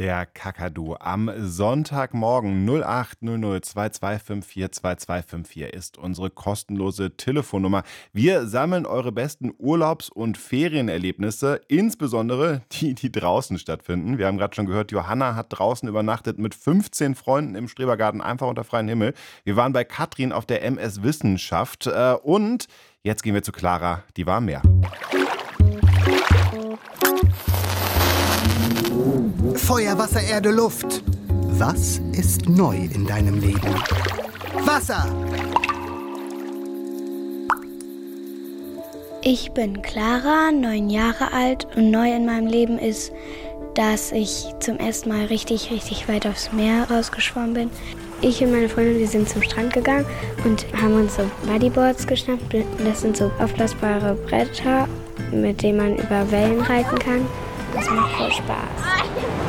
Der Kakadu am Sonntagmorgen 0800 2254 2254 ist unsere kostenlose Telefonnummer. Wir sammeln eure besten Urlaubs- und Ferienerlebnisse, insbesondere die, die draußen stattfinden. Wir haben gerade schon gehört, Johanna hat draußen übernachtet mit 15 Freunden im Strebergarten, einfach unter freiem Himmel. Wir waren bei Katrin auf der MS Wissenschaft und jetzt gehen wir zu Clara, die war mehr. Feuer, Wasser, Erde, Luft. Was ist neu in deinem Leben? Wasser! Ich bin Clara, 9 Jahre alt und neu in meinem Leben ist, dass ich zum ersten Mal richtig weit aufs Meer rausgeschwommen bin. Ich und meine Freundin, wir sind zum Strand gegangen und haben uns so Bodyboards geschnappt. Das sind so aufblasbare Bretter, mit denen man über Wellen reiten kann. Das macht voll Spaß.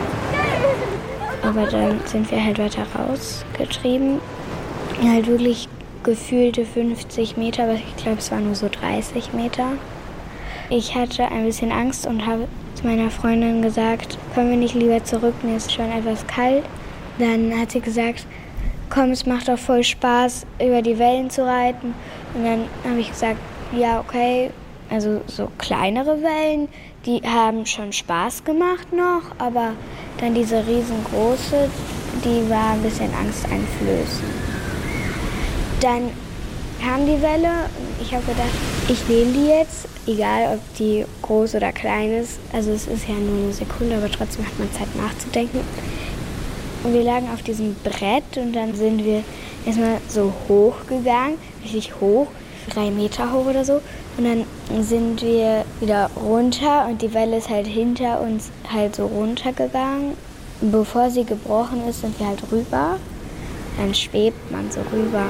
Aber dann sind wir halt weiter rausgetrieben. Halt wirklich gefühlte 50 Meter, aber ich glaube, es waren nur so 30 Meter. Ich hatte ein bisschen Angst und habe zu meiner Freundin gesagt, können wir nicht lieber zurück, mir ist schon etwas kalt. Dann hat sie gesagt, komm, es macht doch voll Spaß, über die Wellen zu reiten. Und dann habe ich gesagt, ja, okay. Also so kleinere Wellen, die haben schon Spaß gemacht noch, aber dann diese riesengroße, die war ein bisschen angsteinflößend. Dann kam die Welle und ich habe gedacht, ich nehme die jetzt, egal ob die groß oder klein ist. Also es ist ja nur eine Sekunde, aber trotzdem hat man Zeit nachzudenken. Und wir lagen auf diesem Brett und dann sind wir erstmal so hoch gegangen, richtig hoch, 3 Meter hoch oder so. Und dann sind wir wieder runter und die Welle ist halt hinter uns halt so runtergegangen. Bevor sie gebrochen ist, sind wir halt rüber. Dann schwebt man so rüber.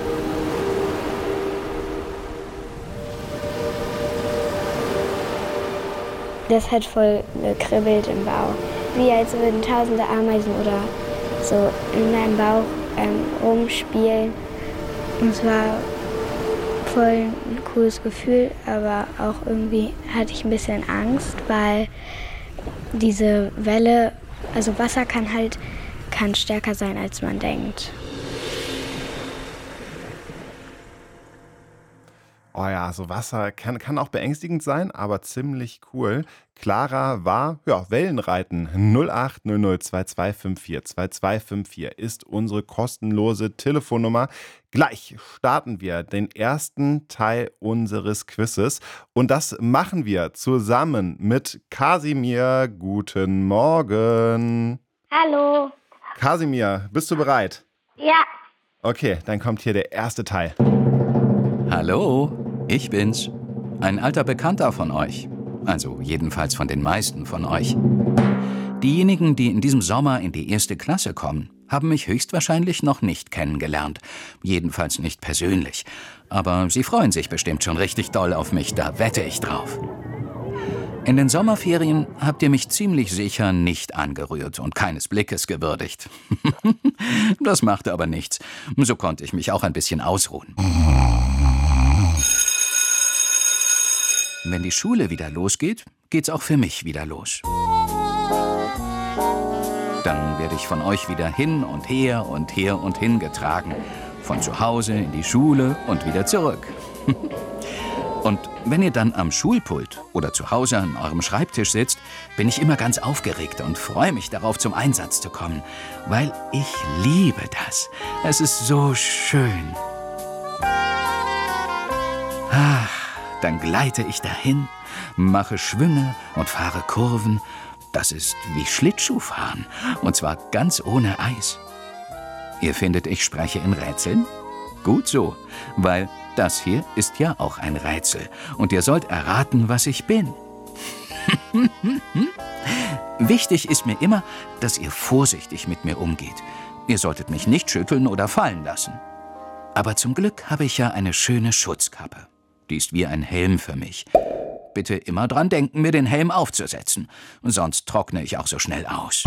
Das hat voll gekribbelt im Bauch. Wie als würden tausende Ameisen oder so in meinem Bauch rumspielen. Und es war voll ein cooles Gefühl, aber auch irgendwie hatte ich ein bisschen Angst, weil diese Welle, also Wasser kann stärker sein, als man denkt. Oh ja, so Wasser kann auch beängstigend sein, aber ziemlich cool. Clara war, Wellenreiten. 0800 2254 2254 ist unsere kostenlose Telefonnummer. Gleich starten wir den ersten Teil unseres Quizzes. Und das machen wir zusammen mit Kasimir. Guten Morgen. Hallo. Kasimir, bist du bereit? Ja. Okay, dann kommt hier der erste Teil. Hallo, ich bin's. Ein alter Bekannter von euch. Also jedenfalls von den meisten von euch. Diejenigen, die in diesem Sommer in die 1. Klasse kommen, haben mich höchstwahrscheinlich noch nicht kennengelernt. Jedenfalls nicht persönlich. Aber sie freuen sich bestimmt schon richtig doll auf mich, da wette ich drauf. In den Sommerferien habt ihr mich ziemlich sicher nicht angerührt und keines Blickes gewürdigt. Das machte aber nichts. So konnte ich mich auch ein bisschen ausruhen. Wenn die Schule wieder losgeht, geht's auch für mich wieder los. Dann werde ich von euch wieder hin und her und her und hin getragen. Von zu Hause in die Schule und wieder zurück. Und wenn ihr dann am Schulpult oder zu Hause an eurem Schreibtisch sitzt, bin ich immer ganz aufgeregt und freue mich darauf, zum Einsatz zu kommen. Weil ich liebe das. Es ist so schön. Dann gleite ich dahin, mache Schwünge und fahre Kurven. Das ist wie Schlittschuhfahren, und zwar ganz ohne Eis. Ihr findet, ich spreche in Rätseln? Gut so, weil das hier ist ja auch ein Rätsel. Und ihr sollt erraten, was ich bin. Wichtig ist mir immer, dass ihr vorsichtig mit mir umgeht. Ihr solltet mich nicht schütteln oder fallen lassen. Aber zum Glück habe ich ja eine schöne Schutzkappe. Die ist wie ein Helm für mich. Bitte immer dran denken, mir den Helm aufzusetzen. Sonst trockne ich auch so schnell aus.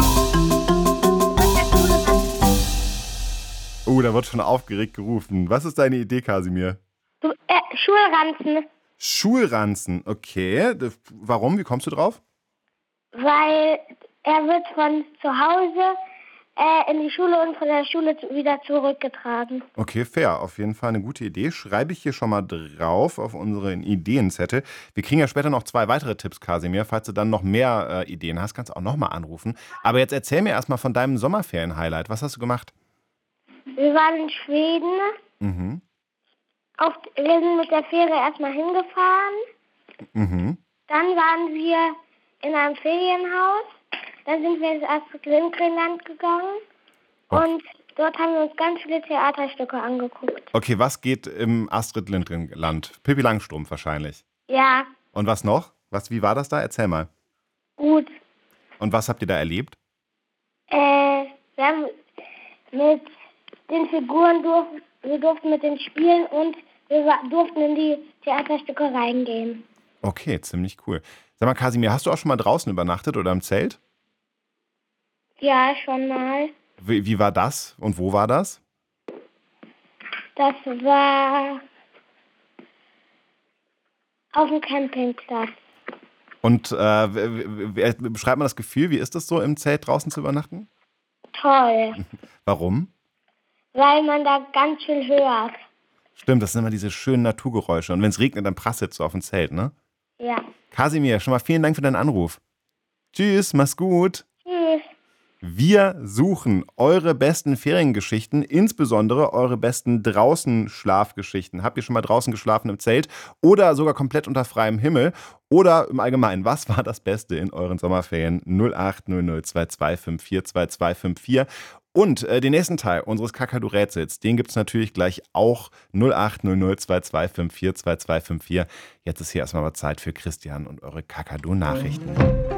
Oh, da wird schon aufgeregt gerufen. Was ist deine Idee, Kasimir? Schulranzen. Schulranzen, okay. Warum? Wie kommst du drauf? Weil er wird von zu Hause in die Schule und von der Schule wieder zurückgetragen. Okay, fair. Auf jeden Fall eine gute Idee. Schreibe ich hier schon mal drauf auf unseren Ideenzettel. Wir kriegen ja später noch 2 weitere Tipps, Kasimir. Falls du dann noch mehr Ideen hast, kannst du auch nochmal anrufen. Aber jetzt erzähl mir erstmal von deinem Sommerferien-Highlight. Was hast du gemacht? Wir waren in Schweden. Mhm. Wir sind mit der Fähre erstmal hingefahren. Mhm. Dann waren wir in einem Ferienhaus. Dann sind wir ins Astrid-Lindgren-Land gegangen. Und dort haben wir uns ganz viele Theaterstücke angeguckt. Okay, was geht im Astrid-Lindgren-Land? Pippi Langstrumpf wahrscheinlich. Ja, Und was noch? Wie war das da? Erzähl mal. gut. Und was habt ihr da erlebt? Wir haben mit den Figuren wir durften mit denen spielen und wir durften in die Theaterstücke reingehen. Okay, ziemlich cool. Sag mal, Kasimir, hast du auch schon mal draußen übernachtet oder im Zelt? Ja, schon mal. Wie war das und wo war das? Das war auf dem Campingplatz. Und beschreibt mal das Gefühl, wie ist es so, im Zelt draußen zu übernachten? Toll, Warum? weil man da ganz viel hört. Stimmt, das sind immer diese schönen Naturgeräusche. Und wenn es regnet, dann prasselt es so auf dem Zelt, ne? Ja. Kasimir, schon mal vielen Dank für deinen Anruf. Tschüss, mach's gut. Tschüss. Wir suchen eure besten Feriengeschichten, insbesondere eure besten Draußen-Schlafgeschichten. Habt ihr schon mal draußen geschlafen im Zelt oder sogar komplett unter freiem Himmel? Oder im Allgemeinen, was war das Beste in euren Sommerferien? 0800 2254 2254. Und den nächsten Teil unseres Kakadu-Rätsels, den gibt es natürlich gleich auch 0800 2254 2254. Jetzt ist hier erstmal Zeit für Christian und eure Kakadu-Nachrichten.